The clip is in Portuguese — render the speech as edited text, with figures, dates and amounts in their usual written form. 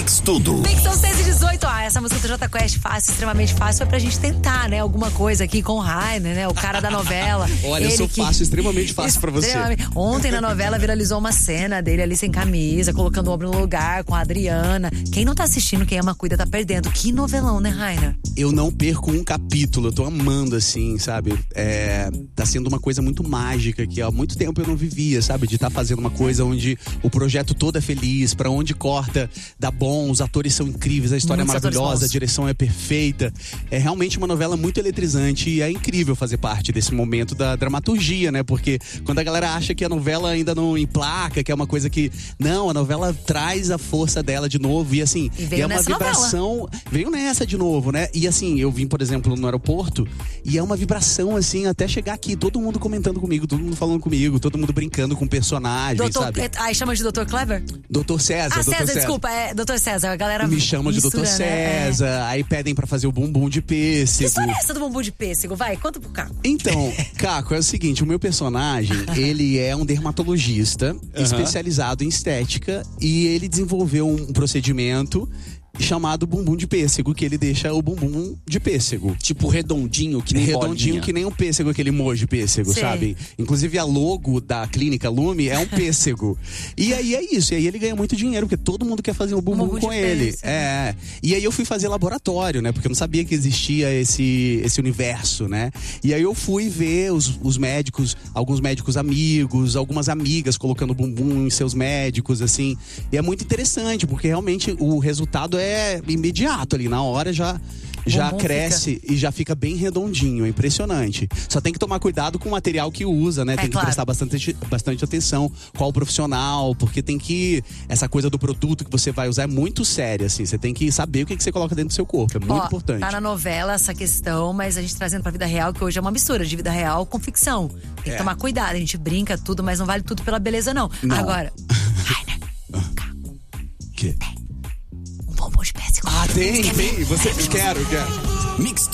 Mix Tudo. Mix são 6h18. Essa música do Jota Quest, fácil, extremamente fácil, é pra gente tentar, né? Alguma coisa aqui com o Rainer, né? O cara da novela. Olha, eu sou fácil, extremamente fácil pra você. Ontem na novela viralizou uma cena dele ali sem camisa, colocando o ombro no lugar com a Adriana. Quem não tá assistindo, quem ama cuida, tá perdendo. Que novelão, né, Rainer? Eu não perco um capítulo, eu tô amando, assim, sabe? Tá sendo uma coisa muito mágica que há muito tempo eu não vivia, sabe? De estar fazendo uma coisa onde o projeto todo é feliz, pra onde corta, dá bom, os atores são incríveis, a história Muitos é maravilhosa, a direção é perfeita. É realmente uma novela muito eletrizante e é incrível fazer parte desse momento da dramaturgia, né? Porque quando a galera acha que a novela ainda não emplaca, que é uma coisa que... Não, a novela traz a força dela de novo e assim... E é uma vibração... Novela. Veio nessa de novo, né? E assim, eu vim, por exemplo, no aeroporto e é uma vibração, assim, até chegar aqui. Todo mundo comentando comigo, todo mundo falando comigo, todo mundo brincando com personagens, sabe? Aí chama de Dr. Clever? Dr. César, Dr. César, desculpa, é Dr. César. A galera me chama de Dr. César, né? aí pedem pra fazer o bumbum de pêssego. Que história é essa do bumbum de pêssego? Vai, conta pro Caco. Então, Caco, é o seguinte, o meu personagem, ele é um dermatologista especializado em estética e ele desenvolveu um procedimento chamado bumbum de pêssego, que ele deixa o bumbum de pêssego. Tipo redondinho, que nem bolinha. Que nem um pêssego, aquele emoji pêssego, Sim. sabe? Inclusive a logo da clínica Lume é um pêssego. E aí é isso, e aí ele ganha muito dinheiro, porque todo mundo quer fazer um bumbum com ele. Pêssego. E aí eu fui fazer laboratório, né? Porque eu não sabia que existia esse universo, né? E aí eu fui ver os médicos, alguns médicos amigos, algumas amigas colocando bumbum em seus médicos, assim. E é muito interessante, porque realmente o resultado é imediato ali, na hora já cresce e já fica bem redondinho, é impressionante. Só tem que tomar cuidado com o material que usa, né? Tem que prestar bastante atenção qual o profissional, porque essa coisa do produto que você vai usar é muito séria, assim. Você tem que saber o que você coloca dentro do seu corpo, é muito importante. Tá na novela essa questão, mas a gente trazendo pra vida real, que hoje é uma mistura de vida real com ficção. Tem que tomar cuidado, a gente brinca tudo, mas não vale tudo pela beleza, não. Agora, Rainer, Que? um bumbum de pêssego. Tem. Quero. Mix